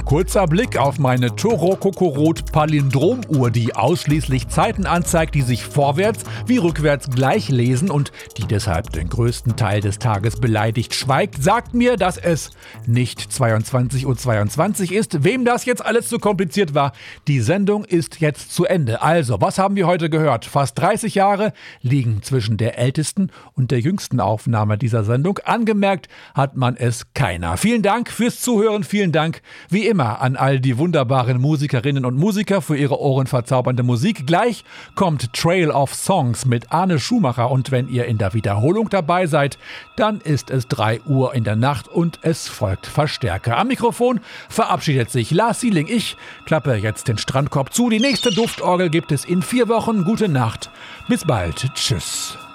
Kurzer Blick auf meine Toro Kokorot Palindromuhr, die ausschließlich Zeiten anzeigt, die sich vorwärts wie rückwärts gleich lesen und die deshalb den größten Teil des Tages beleidigt schweigt, sagt mir, dass es nicht 22:22 Uhr ist. Wem das jetzt alles zu kompliziert war, die Sendung ist jetzt zu Ende. Also, was haben wir heute gehört? Fast 30 Jahre liegen zwischen der ältesten und der jüngsten Aufnahme dieser Sendung. Angemerkt hat man es keiner. Vielen Dank fürs Zuhören, vielen Dank wie immer an all die wunderbaren Musikerinnen und Musiker für ihre ohrenverzaubernde Musik. Gleich kommt Trail of Songs mit Arne Schumacher und wenn ihr in der Wiederholung dabei seid, dann ist es 3 Uhr in der Nacht und es folgt Verstärker. Am Mikrofon verabschiedet sich Lars Sieling. Ich klappe jetzt den Strandkorb zu. Die nächste Duftorgel gibt es in 4 Wochen. Gute Nacht. Bis bald. Tschüss.